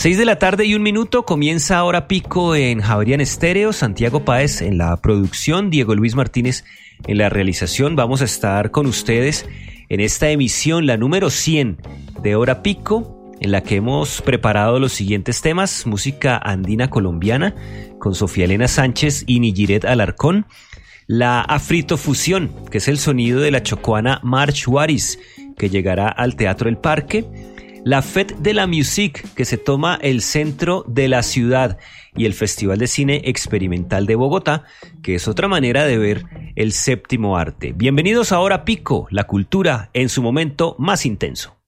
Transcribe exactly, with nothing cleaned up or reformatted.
Seis de la tarde y un minuto, comienza Hora Pico en Javerian Estéreo. Santiago Páez en la producción, Diego Luis Martínez en la realización. Vamos a estar con ustedes en esta emisión, la número cien de Hora Pico, en la que hemos preparado los siguientes temas: música andina colombiana con Sofía Elena Sánchez y Nijiret Alarcón, la afritofusión, que es el sonido de la chocuana March Waris, que llegará al Teatro El Parque, la Fête de la Musique, que se toma el centro de la ciudad, y el Festival de Cine Experimental de Bogotá, que es otra manera de ver el séptimo arte. Bienvenidos a Hora Pico, la cultura en su momento más intenso.